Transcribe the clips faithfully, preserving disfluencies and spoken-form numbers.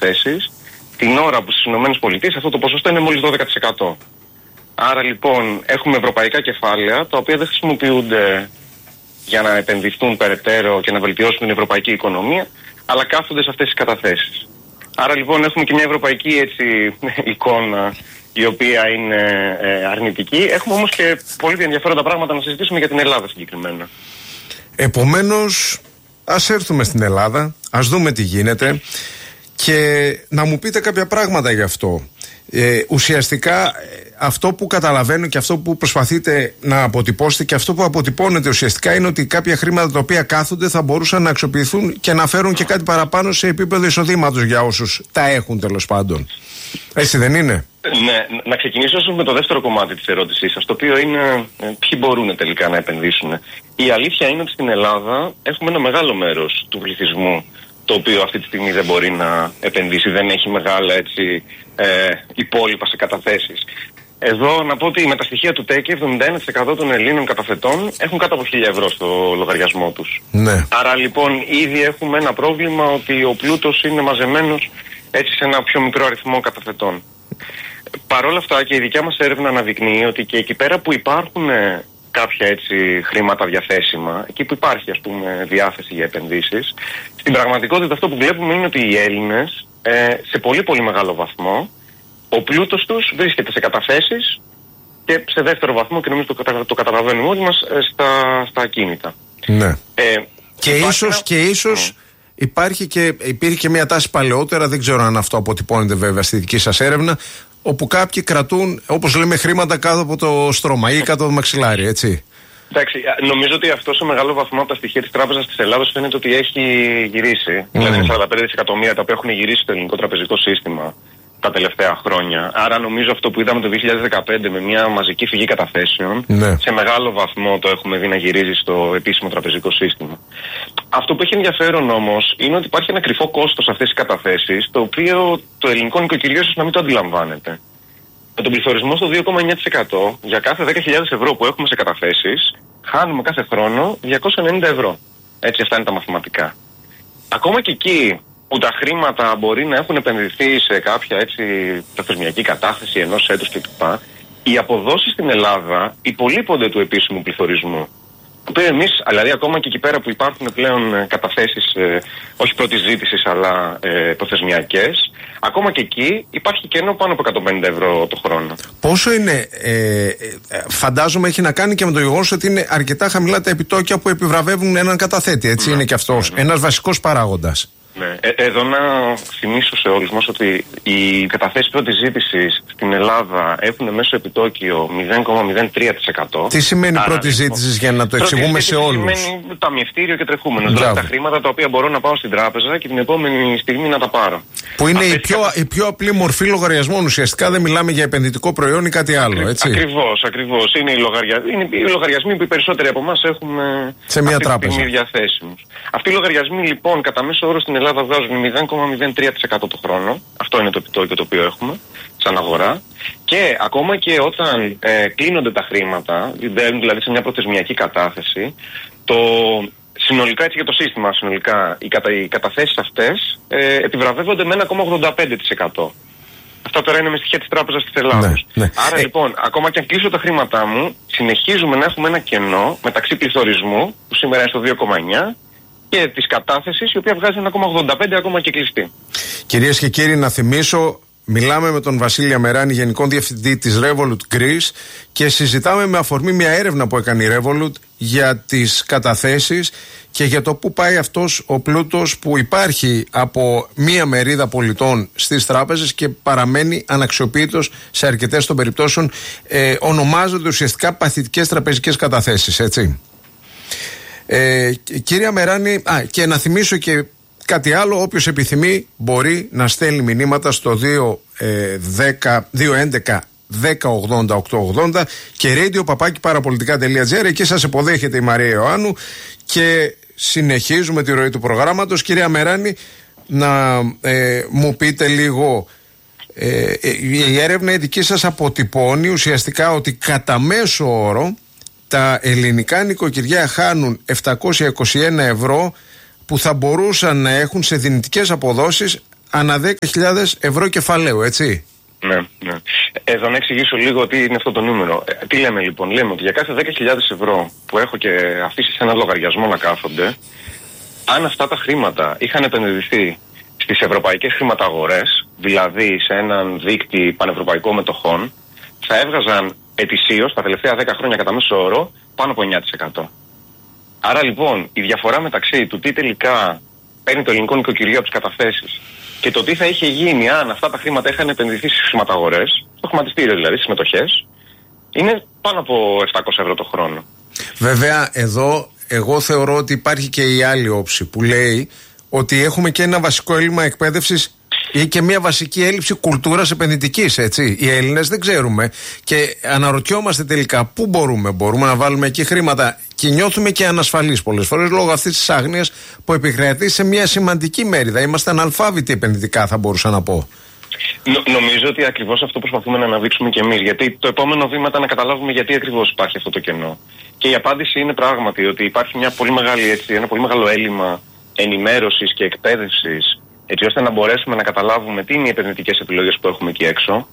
καταθέσεις, την ώρα που στις ΗΠΑ αυτό το ποσοστό είναι μόλις δώδεκα τοις εκατό. Άρα λοιπόν έχουμε ευρωπαϊκά κεφάλαια τα οποία δεν χρησιμοποιούνται για να επενδυθούν περαιτέρω και να βελτιώσουν την ευρωπαϊκή οικονομία, αλλά κάθονται σε αυτές τις καταθέσεις. Άρα λοιπόν έχουμε και μια ευρωπαϊκή έτσι, εικόνα η οποία είναι ε, αρνητική. Έχουμε όμως και πολύ ενδιαφέροντα πράγματα να συζητήσουμε για την Ελλάδα συγκεκριμένα. Επομένως, ας έρθουμε στην Ελλάδα, ας δούμε τι γίνεται και να μου πείτε κάποια πράγματα γι' αυτό. Ε, ουσιαστικά αυτό που καταλαβαίνω και αυτό που προσπαθείτε να αποτυπώσετε και αυτό που αποτυπώνετε ουσιαστικά είναι ότι κάποια χρήματα τα οποία κάθονται θα μπορούσαν να αξιοποιηθούν και να φέρουν και κάτι παραπάνω σε επίπεδο εισοδήματος για όσους τα έχουν τέλος πάντων. Έτσι δεν είναι? Ναι, να ξεκινήσω με το δεύτερο κομμάτι της ερώτησής σας, το οποίο είναι ποιοι μπορούν τελικά να επενδύσουν. Η αλήθεια είναι ότι στην Ελλάδα έχουμε ένα μεγάλο μέρος του πληθυσμού το οποίο αυτή τη στιγμή δεν μπορεί να επενδύσει, δεν έχει μεγάλα έτσι, ε, υπόλοιπα σε καταθέσεις. Εδώ να πω ότι με τα στοιχεία του ΤΕΚΕ εβδομήντα ένα τοις εκατό των Ελλήνων καταθετών έχουν κάτω από χίλια ευρώ στο λογαριασμό τους. Ναι. Άρα λοιπόν ήδη έχουμε ένα πρόβλημα ότι ο πλούτος είναι μαζεμένος έτσι σε ένα πιο μικρό αριθμό καταθετών. Παρ' όλα αυτά και η δικιά μας έρευνα αναδεικνύει ότι και εκεί πέρα που υπάρχουν κάποια έτσι χρήματα διαθέσιμα, εκεί που υπάρχει ας πούμε διάθεση για επενδύσεις, στην πραγματικότητα αυτό που βλέπουμε είναι ότι οι Έλληνες ε, σε πολύ πολύ μεγάλο βαθμό ο πλούτος τους βρίσκεται σε καταθέσεις και σε δεύτερο βαθμό, και νομίζω το, κατα, το καταλαβαίνουμε όλοι μας, ε, στα, στα ακίνητα. Ναι. Ε, και ίσως, ένα... και ίσως mm. υπάρχει και, υπήρχε και μια τάση παλαιότερα, δεν ξέρω αν αυτό αποτυπώνεται βέβαια στη δική σας έρευνα, όπου κάποιοι κρατούν, όπως λέμε, χρήματα κάτω από το στρώμα ή κάτω από το μαξιλάρι, έτσι. Εντάξει, νομίζω ότι αυτό σε μεγάλο βαθμό από τα στοιχεία της Τράπεζας της Ελλάδας φαίνεται ότι έχει γυρίσει. Mm. Δηλαδή σαράντα πέντε δισεκατομμύρια τα οποία έχουν γυρίσει στο ελληνικό τραπεζικό σύστημα τα τελευταία χρόνια. Άρα νομίζω αυτό που είδαμε το δύο χιλιάδες δεκαπέντε με μια μαζική φυγή καταθέσεων, ναι, σε μεγάλο βαθμό το έχουμε δει να γυρίζει στο επίσημο τραπεζικό σύστημα. Αυτό που έχει ενδιαφέρον όμως είναι ότι υπάρχει ένα κρυφό κόστος σε αυτές τις καταθέσεις, το οποίο το ελληνικό νοικοκυριό ίσως να μην το αντιλαμβάνεται. Με τον πληθωρισμό στο δύο κόμμα εννιά τοις εκατό, για κάθε δέκα χιλιάδες ευρώ που έχουμε σε καταθέσεις, χάνουμε κάθε χρόνο διακόσια ενενήντα ευρώ. Έτσι, αυτά είναι τα μαθηματικά. Ακόμα και εκεί που τα χρήματα μπορεί να έχουν επενδυθεί σε κάποια έτσι θεσμιακή κατάθεση ενός έτους κλπ., οι αποδόσεις στην Ελλάδα υπολείπονται του επίσημου πληθωρισμού. Το οποίο εμείς, δηλαδή ακόμα και εκεί πέρα που υπάρχουν πλέον καταθέσεις ε, όχι πρώτης ζήτησης αλλά ε, προθεσμιακές, ακόμα και εκεί υπάρχει κενό πάνω από εκατόν πενήντα ευρώ το χρόνο. Πόσο είναι, ε, ε, φαντάζομαι έχει να κάνει και με το γεγονός ότι είναι αρκετά χαμηλά τα επιτόκια που επιβραβεύουν έναν καταθέτη, έτσι, ναι, είναι και αυτός ναι, ναι. ένας βασικός παράγοντας. Ναι. Ε, εδώ να θυμίσω σε όλους μας ότι οι καταθέσεις πρώτης ζήτησης στην Ελλάδα έχουν μέσο επιτόκιο μηδέν κόμμα μηδέν τρία τοις εκατό. Τι σημαίνει πρώτη ζήτηση για να το εξηγούμε σε όλους? Σημαίνει ταμιευτήριο και τρεχούμενο. Δηλαδή τα χρήματα τα οποία μπορώ να πάω στην τράπεζα και την επόμενη στιγμή να τα πάρω. Που είναι η πιο, κατα... η πιο απλή μορφή λογαριασμών. Ουσιαστικά δεν μιλάμε για επενδυτικό προϊόν ή κάτι άλλο. Έτσι. Ακριβώς, ακριβώς. Είναι οι, λογαρια... είναι οι λογαριασμοί που οι περισσότεροι από εμάς έχουμε σε μια τράπεζα διαθέσιμους. Αυτοί οι λογαριασμοί λοιπόν κατά μέσο όρο στην Ελλάδα βγάζουν μηδέν κόμμα μηδέν τρία τοις εκατό το χρόνο. Αυτό είναι το επιτόκιο το οποίο έχουμε σαν αγορά. Και ακόμα και όταν ε, κλείνονται τα χρήματα, δηλαδή σε μια προθεσμιακή κατάθεση, το συνολικά έτσι για το σύστημα, συνολικά οι, κατα, οι καταθέσεις αυτές ε, επιβραβεύονται με ένα κόμμα ογδόντα πέντε τοις εκατό. Αυτά τώρα είναι με στοιχεία της Τράπεζας της Ελλάδας. Ναι, ναι. Άρα ε... λοιπόν, ακόμα και αν κλείσω τα χρήματά μου, συνεχίζουμε να έχουμε ένα κενό μεταξύ πληθωρισμού, που σήμερα είναι στο δύο κόμμα εννιά, και της κατάθεσης, η οποία βγάζει ένα κόμμα ογδόντα πέντε ακόμα και κλειστή. Κυρίες και κύριοι, να θυμίσω, μιλάμε με τον Βασίλη Αμεράνη, Γενικό Διευθυντή της Revolut Greece, και συζητάμε με αφορμή μια έρευνα που έκανε η Revolut για τις καταθέσεις και για το πού πάει αυτός ο πλούτος που υπάρχει από μία μερίδα πολιτών στις τράπεζες και παραμένει αναξιοποιητός σε αρκετές των περιπτώσεων. Ε, ονομάζονται ουσιαστικά παθητικές τραπεζικές καταθέσεις, έτσι. Ε, κύριε Αμεράνη, α, και να θυμίσω και κάτι άλλο, όποιος επιθυμεί μπορεί να στέλνει μηνύματα στο δύο έντεκα δέκα ογδόντα οκτακόσια ογδόντα και radio παπάκι παραπολιτικά τελεία τζι άρ. Εκεί σας υποδέχεται η Μαρία Ιωάννου και συνεχίζουμε τη ροή του προγράμματος. Κύριε Αμεράνη, να ε, μου πείτε λίγο, ε, η έρευνα η δική σας αποτυπώνει ουσιαστικά ότι κατά μέσο όρο τα ελληνικά νοικοκυριά χάνουν επτακόσια είκοσι ένα ευρώ που θα μπορούσαν να έχουν σε δυνητικές αποδόσεις ανά δέκα χιλιάδες ευρώ κεφαλαίου, έτσι. Ναι, ναι. Εδώ να εξηγήσω λίγο τι είναι αυτό το νούμερο. Ε, τι λέμε λοιπόν, λέμε ότι για κάθε δέκα χιλιάδες ευρώ που έχω και αφήσει σε ένα λογαριασμό να κάθονται, αν αυτά τα χρήματα είχαν επενδυθεί στις ευρωπαϊκές χρηματαγορές, δηλαδή σε έναν δίκτυ πανευρωπαϊκό μετοχών, θα έβγαζαν ετησίως τα τελευταία δέκα χρόνια κατά μέσο όρο πάνω από εννιά τοις εκατό. Άρα λοιπόν η διαφορά μεταξύ του τι τελικά παίρνει το ελληνικό νοικοκυριό από τις καταθέσεις και το τι θα είχε γίνει αν αυτά τα χρήματα είχαν επενδυθεί στις χρηματαγορές, στο χρηματιστήριο δηλαδή, στις μετοχές, είναι πάνω από επτακόσια ευρώ το χρόνο. Βέβαια, εδώ εγώ θεωρώ ότι υπάρχει και η άλλη όψη που λέει ότι έχουμε και ένα βασικό έλλειμμα εκπαίδευσης ή και μια βασική έλλειψη κουλτούρας επενδυτικής, έτσι. Οι Έλληνες δεν ξέρουμε και αναρωτιόμαστε τελικά πού μπορούμε. Μπορούμε να βάλουμε εκεί χρήματα και νιώθουμε και ανασφαλείς πολλές φορές λόγω αυτής της άγνοιας που επικρατεί σε μια σημαντική μέριδα. Είμαστε αναλφάβητοι επενδυτικά, θα μπορούσα να πω. Νο, νομίζω ότι ακριβώς αυτό προσπαθούμε να αναδείξουμε κι εμείς. Γιατί το επόμενο βήμα ήταν να καταλάβουμε γιατί ακριβώς υπάρχει αυτό το κενό. Και η απάντηση είναι πράγματι ότι υπάρχει μια πολύ μεγάλη, έτσι, ένα πολύ μεγάλο έλλειμμα ενημέρωσης και εκπαίδευσης, έτσι ώστε να μπορέσουμε να καταλάβουμε τι είναι οι επενδυτικές επιλογές που έχουμε εκεί έξω.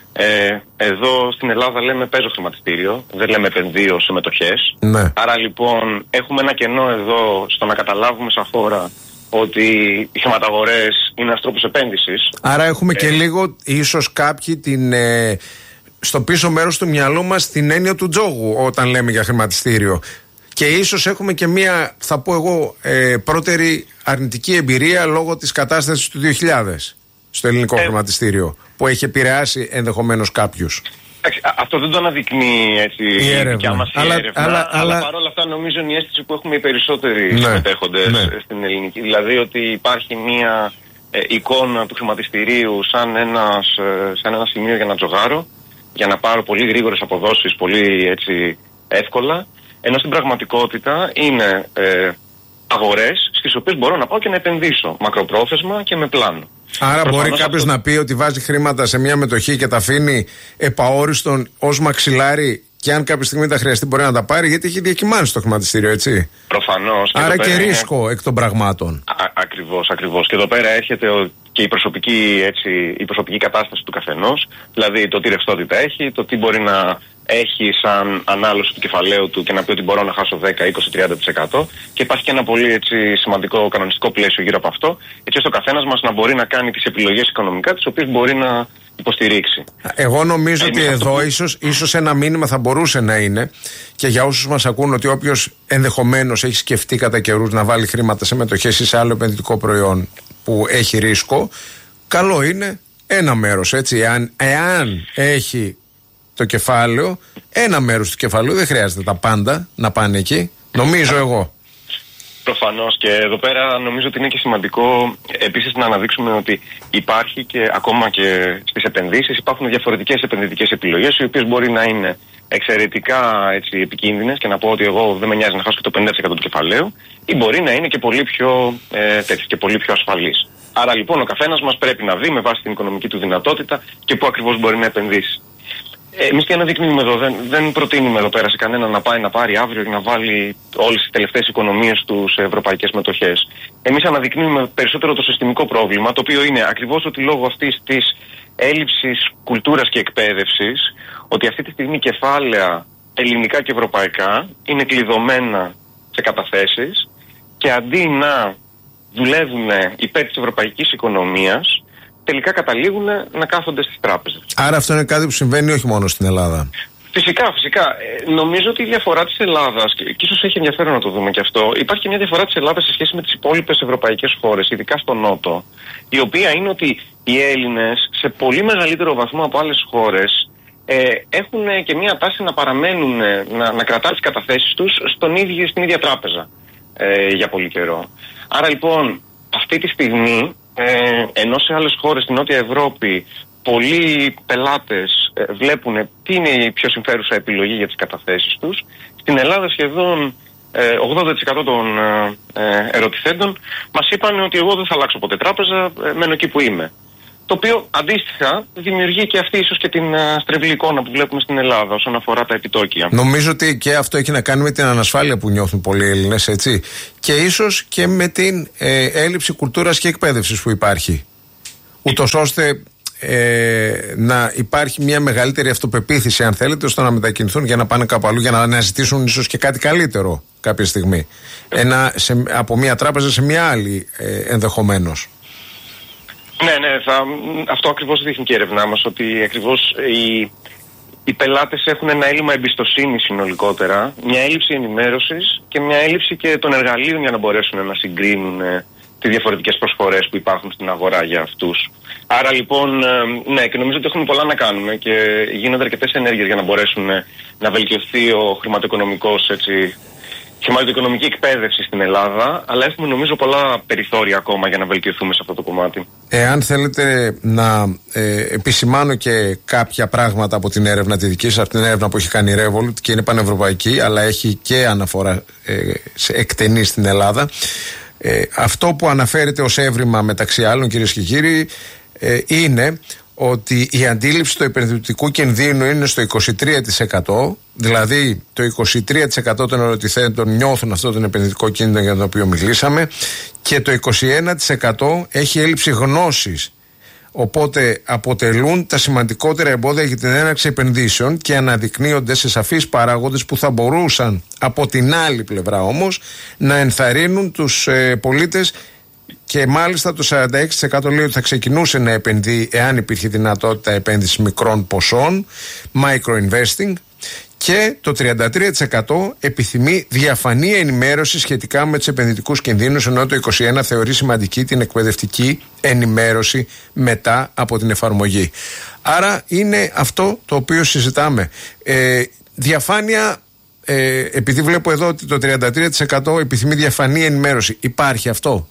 Ε, εδώ στην Ελλάδα λέμε παίζω χρηματιστήριο, δεν λέμε επενδύω σε μετοχές. Ναι. Άρα λοιπόν έχουμε ένα κενό εδώ στο να καταλάβουμε σαν χώρα ότι οι χρηματαγορές είναι ένας τρόπος επένδυσης. Άρα έχουμε ε, και ε, λίγο ίσως κάποιοι την, ε, στο πίσω μέρος του μυαλού μας την έννοια του τζόγου όταν λέμε για χρηματιστήριο. Και ίσως έχουμε και μία, θα πω εγώ, ε, πρώτερη αρνητική εμπειρία λόγω της κατάστασης του δύο χιλιάδες στο ελληνικό ε, χρηματιστήριο, που έχει επηρεάσει ενδεχομένως κάποιους. Αυτό δεν το αναδεικνύει έτσι η, η δικιά μας η αλλά, έρευνα, αλλά, αλλά, αλλά παρόλα αυτά νομίζω είναι η αίσθηση που έχουμε οι περισσότεροι ναι, συμμετέχοντες ναι. στην ελληνική. Δηλαδή ότι υπάρχει μία ε, εικόνα του χρηματιστηρίου σαν, ένας, ε, σαν ένα σημείο για να τζογάρω, για να πάρω πολύ γρήγορες αποδόσεις, πολύ έτσι εύκολα, ενώ στην πραγματικότητα είναι ε, αγορές στις οποίες μπορώ να πάω και να επενδύσω μακροπρόθεσμα και με πλάνο. Άρα Προφανώς μπορεί κάποιος αυτό... να πει ότι βάζει χρήματα σε μια μετοχή και τα αφήνει επαόριστον ως μαξιλάρι και αν κάποια στιγμή τα χρειαστεί μπορεί να τα πάρει, γιατί έχει διακυμάνσει το χρηματιστήριο, έτσι. Προφανώς. Άρα και, και ρίσκο είναι... εκ των πραγμάτων. Α, ακριβώς, ακριβώς. Και εδώ πέρα έρχεται ο, και η προσωπική, έτσι, η προσωπική κατάσταση του καθενός, δηλαδή το τι ρευστότητα έχει, το τι μπορεί να έχει σαν ανάλωση του κεφαλαίου του και να πει ότι μπορώ να χάσω δέκα, είκοσι, τριάντα τοις εκατό και υπάρχει και ένα πολύ έτσι, σημαντικό κανονιστικό πλαίσιο γύρω από αυτό, έτσι ώστε ο καθένας μας να μπορεί να κάνει τις επιλογές οικονομικά τις οποίες μπορεί να υποστηρίξει. Εγώ νομίζω ε, ότι εδώ που... ίσως, ίσως ένα μήνυμα θα μπορούσε να είναι και για όσους μας ακούν ότι όποιος ενδεχομένως έχει σκεφτεί κατά καιρούς να βάλει χρήματα σε μετοχές ή σε άλλο επενδυτικό προϊόν που έχει ρίσκο, καλό είναι ένα μέρος, έτσι, εάν, εάν έχει το κεφάλαιο, ένα μέρος του κεφαλαίου, δεν χρειάζεται τα πάντα να πάνε εκεί, νομίζω εγώ. Προφανώς, και εδώ πέρα νομίζω ότι είναι και σημαντικό επίσης να αναδείξουμε ότι υπάρχει και ακόμα και στις επενδύσεις υπάρχουν διαφορετικές επενδυτικές επιλογές οι οποίες μπορεί να είναι εξαιρετικά έτσι, επικίνδυνες και να πω ότι εγώ δεν με νοιάζει να χάσω και το πενήντα τοις εκατό του κεφαλαίου, ή μπορεί να είναι και πολύ πιο, ε, τέτοιο, και πολύ πιο ασφαλής. Άρα λοιπόν ο καθένας μας πρέπει να δει με βάση την οικονομική του δυνατότητα και πού ακριβώς μπορεί να επενδύσει. Εμείς τι αναδεικνύουμε εδώ, δεν, δεν προτείνουμε εδώ πέρα σε κανένα να πάει να πάρει αύριο και να βάλει όλες τις τελευταίες οικονομίες του σε ευρωπαϊκές μετοχές. Εμείς αναδεικνύουμε περισσότερο το συστημικό πρόβλημα, το οποίο είναι ακριβώς ότι λόγω αυτής της έλλειψης κουλτούρας και εκπαίδευσης, ότι αυτή τη στιγμή κεφάλαια ελληνικά και ευρωπαϊκά είναι κλειδωμένα σε καταθέσεις και αντί να δουλεύουν υπέρ της ευρωπαϊκής οικονομίας, τελικά καταλήγουν να κάθονται στις τράπεζες. Άρα αυτό είναι κάτι που συμβαίνει όχι μόνο στην Ελλάδα. Φυσικά, φυσικά. Ε, νομίζω ότι η διαφορά της Ελλάδας, και, και ίσως έχει ενδιαφέρον να το δούμε και αυτό, υπάρχει μια διαφορά της Ελλάδας σε σχέση με τις υπόλοιπες ευρωπαϊκές χώρες, ειδικά στο Νότο, η οποία είναι ότι οι Έλληνες σε πολύ μεγαλύτερο βαθμό από άλλες χώρες ε, έχουν και μια τάση να παραμένουν, να, να κρατάνε τις καταθέσεις τους στον ίδιο, στην ίδια τράπεζα ε, για πολύ καιρό. Άρα λοιπόν αυτή τη στιγμή, Ε, ενώ σε άλλες χώρες στην Νότια Ευρώπη πολλοί πελάτες ε, βλέπουν τι είναι η πιο συμφέρουσα επιλογή για τις καταθέσεις τους, στην Ελλάδα σχεδόν ε, ογδόντα τοις εκατό των ε, ερωτηθέντων μας είπαν ότι εγώ δεν θα αλλάξω ποτέ τράπεζα, ε, μένω εκεί που είμαι. Το οποίο αντίστοιχα δημιουργεί και αυτή ίσως και την uh, στρεβλή εικόνα που βλέπουμε στην Ελλάδα όσον αφορά τα επιτόκια. Νομίζω ότι και αυτό έχει να κάνει με την ανασφάλεια που νιώθουν πολλοί Έλληνες, έτσι. Και ίσως και με την ε, έλλειψη κουλτούρας και εκπαίδευσης που υπάρχει. ούτως ώστε ε, να υπάρχει μια μεγαλύτερη αυτοπεποίθηση, αν θέλετε, ώστε να μετακινηθούν για να πάνε κάπου αλλού, για να αναζητήσουν ίσως και κάτι καλύτερο κάποια στιγμή. Ένα, σε, από μια τράπεζα σε μια άλλη ε, ενδεχομένως. Ναι, ναι, θα, αυτό ακριβώς δείχνει και η έρευνά μας, ότι ακριβώς οι, οι πελάτες έχουν ένα έλλειμμα εμπιστοσύνης συνολικότερα, μια έλλειψη ενημέρωσης και μια έλλειψη και των εργαλείων για να μπορέσουν να συγκρίνουν ε, τις διαφορετικές προσφορές που υπάρχουν στην αγορά για αυτούς. Άρα λοιπόν, ε, ναι, και νομίζω ότι έχουμε πολλά να κάνουμε και γίνονται αρκετές ενέργειες για να μπορέσουν ε, να βελτιωθεί ο χρηματοοικονομικός, έτσι, χρηματοοικονομική εκπαίδευση στην Ελλάδα, αλλά έχουμε νομίζω πολλά περιθώρια ακόμα για να βελτιωθούμε σε αυτό το κομμάτι. Εάν θέλετε να ε, επισημάνω και κάποια πράγματα από την έρευνα τη δική σας, από την έρευνα που έχει κάνει η Revolut και είναι πανευρωπαϊκή, αλλά έχει και αναφορά ε, σε εκτενή στην Ελλάδα. Ε, αυτό που αναφέρεται ως έβριμα μεταξύ άλλων, κυρίες και κύριοι, ε, είναι ότι η αντίληψη του επενδυτικού κινδύνου είναι στο είκοσι τρία τοις εκατό, δηλαδή το είκοσι τρία τοις εκατό των ερωτηθέντων νιώθουν αυτό τον επενδυτικό κίνδυνο για τον οποίο μιλήσαμε, και το είκοσι ένα τοις εκατό έχει έλλειψη γνώσης. Οπότε αποτελούν τα σημαντικότερα εμπόδια για την έναρξη επενδύσεων και αναδεικνύονται σε σαφείς παράγοντες που θα μπορούσαν από την άλλη πλευρά όμως να ενθαρρύνουν τους ε, πολίτες. Και μάλιστα το σαράντα έξι τοις εκατό λέει ότι θα ξεκινούσε να επενδύει εάν υπήρχε δυνατότητα επένδυση μικρών ποσών, micro-investing, και το τριάντα τρία τοις εκατό επιθυμεί διαφανή ενημέρωση σχετικά με τους επενδυτικούς κινδύνους, ενώ το είκοσι ένα τοις εκατό θεωρεί σημαντική την εκπαιδευτική ενημέρωση μετά από την εφαρμογή. Άρα είναι αυτό το οποίο συζητάμε. Ε, διαφάνεια, ε, επειδή βλέπω εδώ ότι το τριάντα τρία τοις εκατό επιθυμεί διαφανή ενημέρωση, υπάρχει αυτό?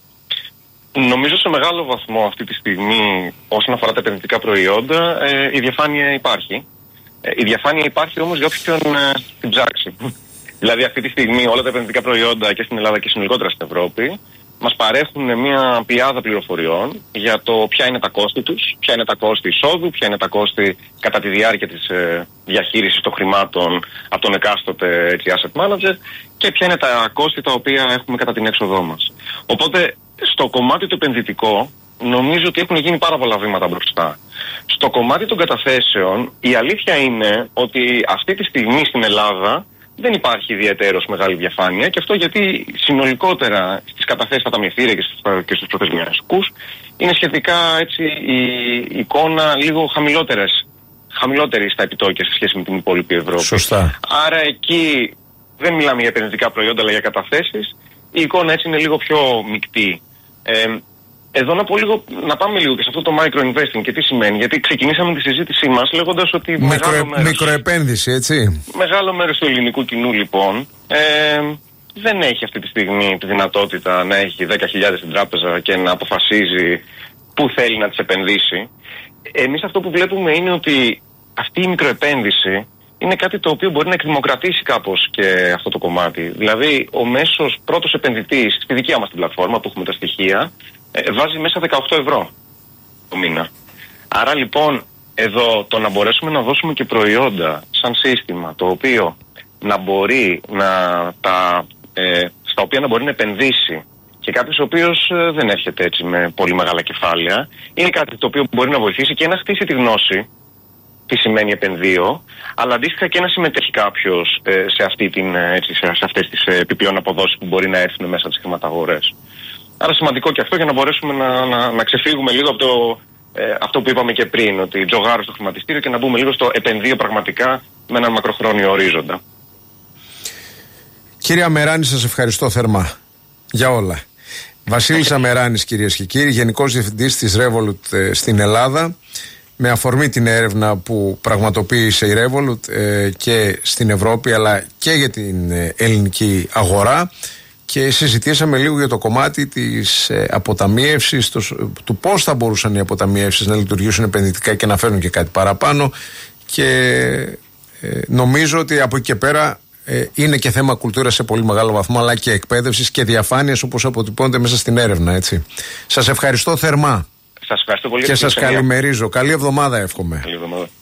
Νομίζω σε μεγάλο βαθμό αυτή τη στιγμή, όσον αφορά τα επενδυτικά προϊόντα, ε, η διαφάνεια υπάρχει. Ε, η διαφάνεια υπάρχει όμως για όποιον ε, την ψάξει. Δηλαδή αυτή τη στιγμή όλα τα επενδυτικά προϊόντα και στην Ελλάδα και συνολικότερα στην Ευρώπη μας παρέχουν μια πλειάδα πληροφοριών για το ποια είναι τα κόστη τους, ποια είναι τα κόστη εισόδου, ποια είναι τα κόστη κατά τη διάρκεια της ε, διαχείρισης των χρημάτων από τον εκάστοτε έτσι, asset manager, και ποια είναι τα κόστη τα οποία έχουμε κατά την έξοδό μας. Οπότε στο κομμάτι το επενδυτικό νομίζω ότι έχουν γίνει πάρα πολλά βήματα μπροστά. Στο κομμάτι των καταθέσεων η αλήθεια είναι ότι αυτή τη στιγμή στην Ελλάδα δεν υπάρχει ιδιαίτερος μεγάλη διαφάνεια, και αυτό γιατί συνολικότερα στις καταθέσεις στα ταμιευτήρια και στους, και στους προθεσμιακούς είναι σχετικά έτσι η εικόνα λίγο χαμηλότερες, χαμηλότερη στα επιτόκια σε σχέση με την υπόλοιπη Ευρώπη. Σωστά. Άρα εκεί δεν μιλάμε για επενδυτικά προϊόντα αλλά για καταθέσεις. Η εικόνα έτσι είναι λίγο πιο μεικτή. Ε, εδώ να, πω λίγο, να πάμε λίγο και σε αυτό το micro-investing και τι σημαίνει. Γιατί ξεκινήσαμε τη συζήτησή μας λέγοντας ότι Μικρο, μεγάλο μέρος, μικροεπένδυση, έτσι. Μεγάλο μέρος του ελληνικού κοινού λοιπόν ε, δεν έχει αυτή τη στιγμή τη δυνατότητα να έχει δέκα χιλιάδες στην τράπεζα και να αποφασίζει πού θέλει να τις επενδύσει. Εμείς αυτό που βλέπουμε είναι ότι αυτή η μικροεπένδυση είναι κάτι το οποίο μπορεί να εκδημοκρατήσει κάπως και αυτό το κομμάτι. Δηλαδή, ο μέσος πρώτος επενδυτής στη δικιά μας την πλατφόρμα που έχουμε τα στοιχεία ε, βάζει μέσα δεκαοκτώ ευρώ το μήνα. Άρα λοιπόν, εδώ το να μπορέσουμε να δώσουμε και προϊόντα σαν σύστημα το οποίο να μπορεί να τα, ε, στα οποία να μπορεί να επενδύσει και κάποιος ο οποίος ε, δεν έρχεται έτσι με πολύ μεγάλα κεφάλαια, είναι κάτι το οποίο μπορεί να βοηθήσει και να χτίσει τη γνώση τι σημαίνει επενδύω, αλλά αντίστοιχα και να συμμετέχει κάποιος ε, σε, αυτή την, έτσι, σε, σε αυτές τις ε, επιπλέον αποδόσεις που μπορεί να έρθουν μέσα από τις χρηματαγορές. Άρα σημαντικό και αυτό για να μπορέσουμε να, να, να ξεφύγουμε λίγο από το, ε, αυτό που είπαμε και πριν, ότι τζογάρω στο χρηματιστήριο, και να μπούμε λίγο στο επενδύω πραγματικά με έναν μακροχρόνιο ορίζοντα. Κύριε Αμεράνη, σας ευχαριστώ θερμά για όλα. Βασίλης Αμεράνης, κυρίες και κύριοι, Γενικός Διευθυντής της Revolut ε, στην Ελλάδα, με αφορμή την έρευνα που πραγματοποίησε η Revolut ε, και στην Ευρώπη αλλά και για την ε, ελληνική αγορά, και συζητήσαμε λίγο για το κομμάτι της ε, αποταμίευσης, το, του πώς θα μπορούσαν οι αποταμιεύσεις να λειτουργήσουν επενδυτικά και να φέρουν και κάτι παραπάνω, και ε, νομίζω ότι από εκεί και πέρα ε, είναι και θέμα κουλτούρας σε πολύ μεγάλο βαθμό, αλλά και εκπαίδευσης και διαφάνειας όπως αποτυπώνεται μέσα στην έρευνα, έτσι. Σας ευχαριστώ θερμά. Σας ευχαριστώ πολύ. Και σας καλημερίζω. Καλή εβδομάδα εύχομαι. Καλή εβδομάδα.